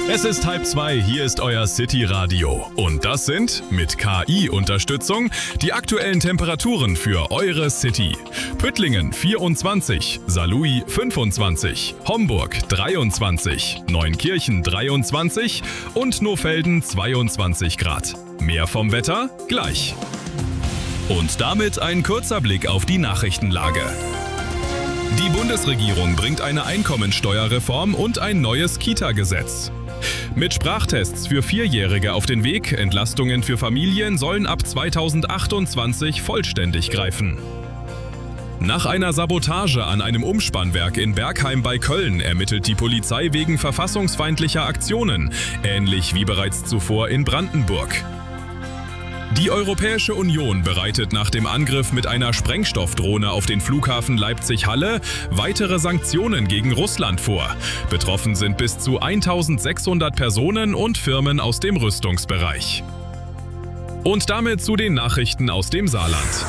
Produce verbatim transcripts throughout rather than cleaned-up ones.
Es ist halb zwei, hier ist euer City-Radio. Und das sind, mit K I-Unterstützung, die aktuellen Temperaturen für eure City. Püttlingen vierundzwanzig, Saarlouis fünfundzwanzig, Homburg dreiundzwanzig, Neunkirchen dreiundzwanzig und Nohfelden zweiundzwanzig Grad. Mehr vom Wetter gleich. Und damit ein kurzer Blick auf die Nachrichtenlage. Die Bundesregierung bringt eine Einkommensteuerreform und ein neues Kita-Gesetz. Mit Sprachtests für Vierjährige auf den Weg, Entlastungen für Familien sollen ab zweitausendachtundzwanzig vollständig greifen. Nach einer Sabotage an einem Umspannwerk in Bergheim bei Köln ermittelt die Polizei wegen verfassungsfeindlicher Aktionen, ähnlich wie bereits zuvor in Brandenburg. Die Europäische Union bereitet nach dem Angriff mit einer Sprengstoffdrohne auf den Flughafen Leipzig-Halle weitere Sanktionen gegen Russland vor. Betroffen sind bis zu eintausendsechshundert Personen und Firmen aus dem Rüstungsbereich. Und damit zu den Nachrichten aus dem Saarland.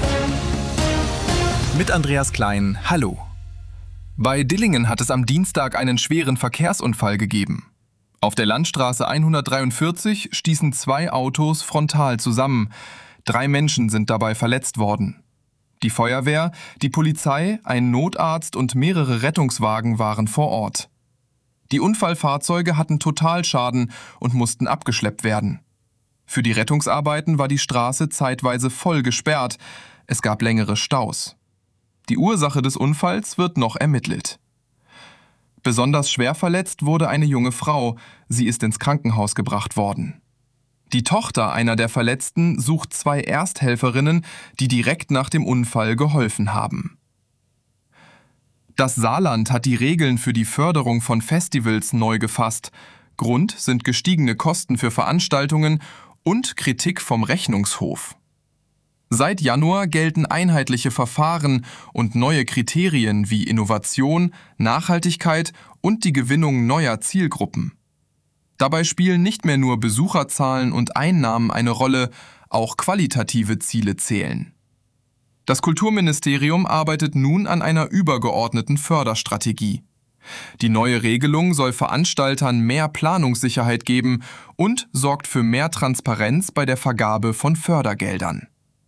Mit Andreas Klein, hallo. Bei Dillingen hat es am Dienstag einen schweren Verkehrsunfall gegeben. Auf der Landstraße hundertdreiundvierzig stießen zwei Autos frontal zusammen. Drei Menschen sind dabei verletzt worden. Die Feuerwehr, die Polizei, ein Notarzt und mehrere Rettungswagen waren vor Ort. Die Unfallfahrzeuge hatten Totalschaden und mussten abgeschleppt werden. Für die Rettungsarbeiten war die Straße zeitweise voll gesperrt. Es gab längere Staus. Die Ursache des Unfalls wird noch ermittelt. Besonders schwer verletzt wurde eine junge Frau. Sie ist ins Krankenhaus gebracht worden. Die Tochter einer der Verletzten sucht zwei Ersthelferinnen, die direkt nach dem Unfall geholfen haben. Das Saarland hat die Regeln für die Förderung von Festivals neu gefasst. Grund sind gestiegene Kosten für Veranstaltungen und Kritik vom Rechnungshof. Seit Januar gelten einheitliche Verfahren und neue Kriterien wie Innovation, Nachhaltigkeit und die Gewinnung neuer Zielgruppen. Dabei spielen nicht mehr nur Besucherzahlen und Einnahmen eine Rolle, auch qualitative Ziele zählen. Das Kulturministerium arbeitet nun an einer übergeordneten Förderstrategie. Die neue Regelung soll Veranstaltern mehr Planungssicherheit geben und sorgt für mehr Transparenz bei der Vergabe von Fördergeldern.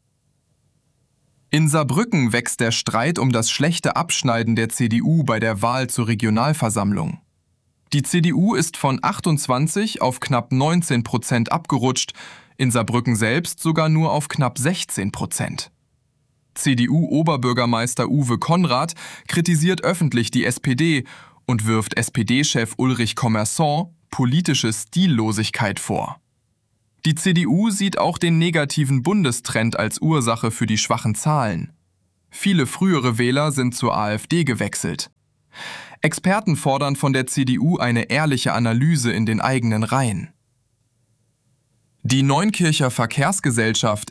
In Saarbrücken wächst der Streit um das schlechte Abschneiden der C D U bei der Wahl zur Regionalversammlung. Die C D U ist von achtundzwanzig auf knapp neunzehn Prozent abgerutscht, in Saarbrücken selbst sogar nur auf knapp sechzehn Prozent. C D U-Oberbürgermeister Uwe Konrad kritisiert öffentlich die S P D und wirft S P D-Chef Ulrich Commerçon politische Stillosigkeit vor. Die C D U sieht auch den negativen Bundestrend als Ursache für die schwachen Zahlen. Viele frühere Wähler sind zur AfD gewechselt. Experten fordern von der C D U eine ehrliche Analyse in den eigenen Reihen. Die Neunkircher Verkehrsgesellschaft